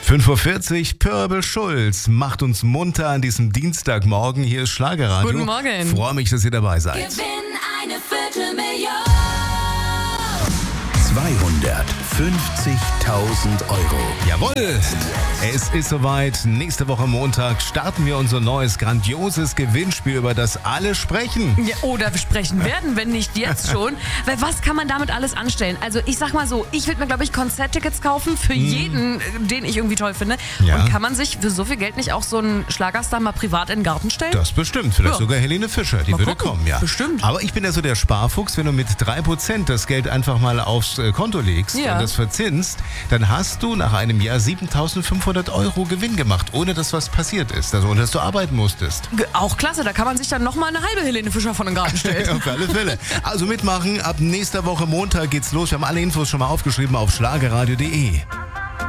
5:40 Uhr, Pörbel Schulz macht uns munter an diesem Dienstagmorgen. Hier ist Schlagerradio. Guten Morgen. Freue mich, dass ihr dabei seid. Gewinn eine Viertelmillion. 250.000 Euro. Jawohl! Es ist soweit. Nächste Woche Montag starten wir unser neues, grandioses Gewinnspiel, über das alle sprechen. Ja, oder wir sprechen werden, wenn nicht jetzt schon. Weil was kann man damit alles anstellen? Also ich sag mal so, ich würde mir, glaube ich, Konzerttickets kaufen für jeden, den ich irgendwie toll finde. Ja. Und kann man sich für so viel Geld nicht auch so einen Schlagerstar mal privat in den Garten stellen? Das bestimmt. Vielleicht Ja. sogar Helene Fischer. Die Mal würde gucken. kommen, ja. Bestimmt. Aber ich bin ja so der Sparfuchs. Wenn du mit 3% das Geld einfach mal aufs Konto legst Ja. und das verzinst, dann hast du nach einem Jahr 7.500 Euro Gewinn gemacht, ohne dass was passiert ist. Also ohne dass du arbeiten musstest. Auch klasse, da kann man sich dann nochmal eine halbe Helene Fischer von den Garten stellen. Auf alle Fälle. Also mitmachen. Ab nächster Woche Montag geht's los. Wir haben alle Infos schon mal aufgeschrieben auf schlagerradio.de.